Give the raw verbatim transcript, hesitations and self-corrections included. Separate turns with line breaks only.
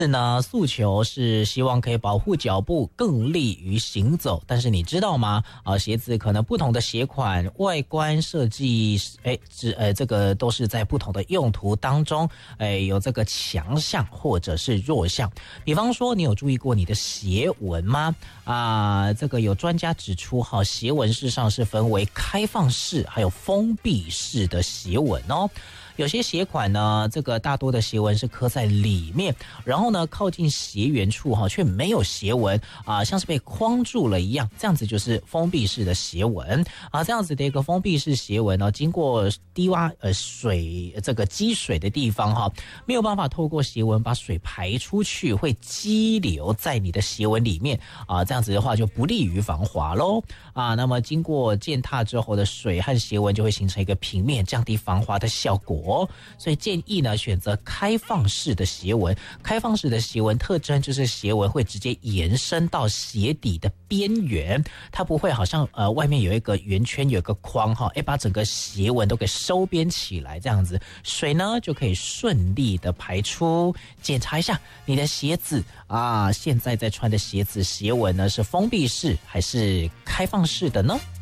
是呢，诉求是希望可以保护脚步，更利于行走。但是你知道吗？啊，鞋子可能不同的鞋款、外观设计，哎，这呃这个都是在不同的用途当中，哎，有这个强项或者是弱项。比方说，你有注意过你的鞋纹吗？啊，这个有专家指出，哈，鞋纹事实上是分为开放式还有封闭式的鞋纹哦。有些鞋款呢，这个大多的鞋纹是刻在里面，然后呢靠近鞋缘处哈，却没有鞋纹啊，像是被框住了一样，这样子就是封闭式的鞋纹啊。这样子的一个封闭式鞋纹呢，经过低洼呃水这个积水的地方哈，没有办法透过鞋纹把水排出去，会积留在你的鞋纹里面啊。这样子的话就不利于防滑喽啊。那么经过践踏之后的水和鞋纹就会形成一个平面，降低防滑的效果。所以建议呢选择开放式的鞋纹。开放式的鞋纹特征就是鞋纹会直接延伸到鞋底的边缘，它不会好像呃外面有一个圆圈有一个框哈，哎把整个鞋纹都给收编起来，这样子水呢就可以顺利的排出。检查一下你的鞋子啊，现在在穿的鞋子鞋纹呢是封闭式还是开放式的呢？